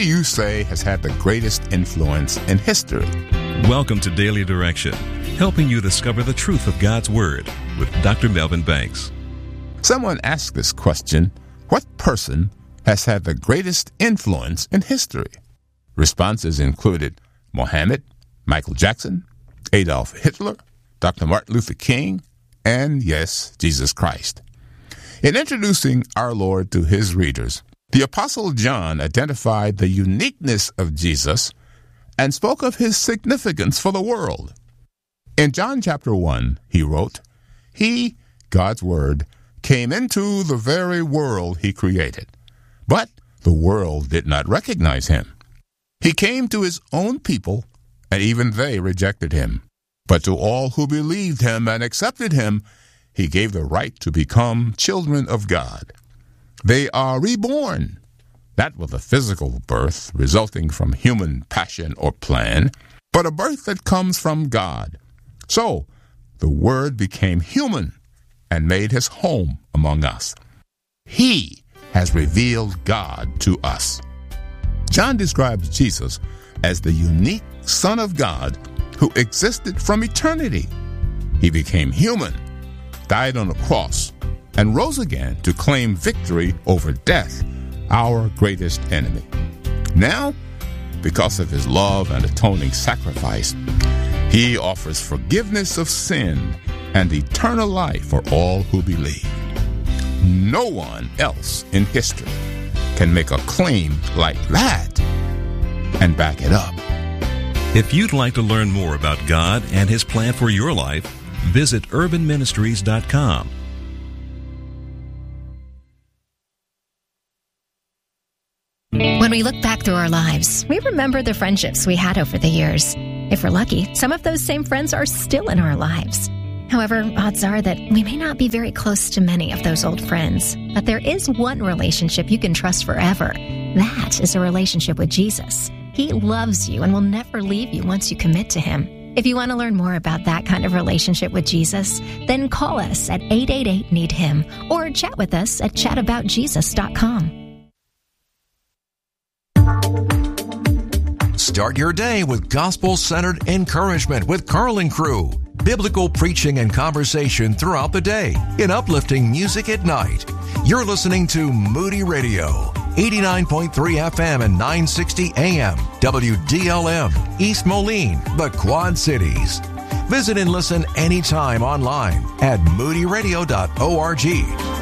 do you say has had the greatest influence in history? Welcome to Daily Direction, helping you discover the truth of God's Word with Dr. Melvin Banks. Someone asked this question, what person has had the greatest influence in history? Responses included Mohammed, Michael Jackson, Adolf Hitler, Dr. Martin Luther King, and yes, Jesus Christ. In introducing our Lord to his readers, the Apostle John identified the uniqueness of Jesus and spoke of his significance for the world. In John chapter 1, he wrote, He, God's Word, came into the very world he created, but the world did not recognize him. He came to his own people, and even they rejected him. But to all who believed him and accepted him, he gave the right to become children of God. They are reborn, not with a physical birth resulting from human passion or plan, but a birth that comes from God. So, the Word became human and made his home among us. He has revealed God to us. John describes Jesus as the unique Son of God who existed from eternity. He became human, died on a cross, and rose again to claim victory over death, our greatest enemy. Now, because of his love and atoning sacrifice, he offers forgiveness of sin and eternal life for all who believe. No one else in history can make a claim like that and back it up. If you'd like to learn more about God and his plan for your life, visit urbanministries.com. When we look back through our lives, we remember the friendships we had over the years. If we're lucky, some of those same friends are still in our lives. However, odds are that we may not be very close to many of those old friends. But there is one relationship you can trust forever. That is a relationship with Jesus. He loves you and will never leave you once you commit to him. If you want to learn more about that kind of relationship with Jesus, then call us at 888-NEED-HIM or chat with us at chataboutjesus.com. Start your day with gospel-centered encouragement with Carl and Crew. Biblical preaching and conversation throughout the day in uplifting music at night. You're listening to Moody Radio, 89.3 FM and 960 AM, WDLM, East Moline, the Quad Cities. Visit and listen anytime online at moodyradio.org.